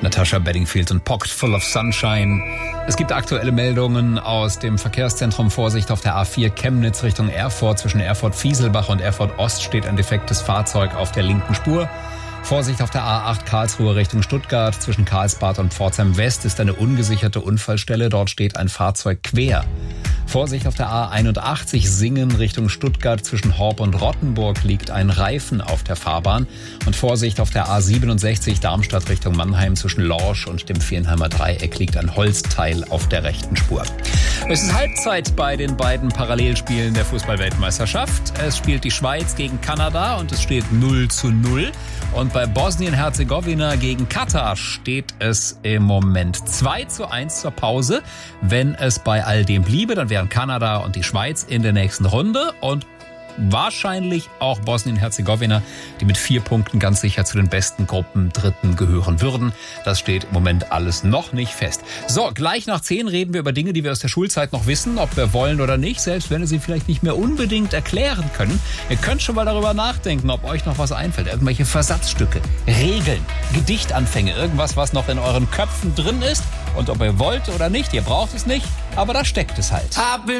Natasha Bedingfield und Pocket Full of Sunshine. Es gibt aktuelle Meldungen aus dem Verkehrszentrum. Vorsicht auf der A4 Chemnitz Richtung Erfurt. Zwischen Erfurt-Fieselbach und Erfurt-Ost steht ein defektes Fahrzeug auf der linken Spur. Vorsicht auf der A8 Karlsruhe Richtung Stuttgart. Zwischen Karlsbad und Pforzheim West ist eine ungesicherte Unfallstelle. Dort steht ein Fahrzeug quer. Vorsicht auf der A81 Singen Richtung Stuttgart. Zwischen Horb und Rottenburg liegt ein Reifen auf der Fahrbahn. Und Vorsicht auf der A67 Darmstadt Richtung Mannheim. Zwischen Lorsch und dem Viernheimer Dreieck liegt ein Holzteil auf der rechten Spur. Es ist Halbzeit bei den beiden Parallelspielen der Fußball-Weltmeisterschaft. Es spielt die Schweiz gegen Kanada und es steht 0:0. Und bei Bosnien-Herzegowina gegen Katar steht es im Moment 2:1 zur Pause. Wenn es bei all dem bliebe, dann wären Kanada und die Schweiz in der nächsten Runde und wahrscheinlich auch Bosnien-Herzegowina, die mit 4 Punkten ganz sicher zu den besten Gruppendritten gehören würden. Das steht im Moment alles noch nicht fest. So, gleich nach 10 reden wir über Dinge, die wir aus der Schulzeit noch wissen, ob wir wollen oder nicht, selbst wenn wir sie vielleicht nicht mehr unbedingt erklären können. Ihr könnt schon mal darüber nachdenken, ob euch noch was einfällt. Irgendwelche Versatzstücke, Regeln, Gedichtanfänge, irgendwas, was noch in euren Köpfen drin ist. Und ob ihr wollt oder nicht, ihr braucht es nicht, aber da steckt es halt.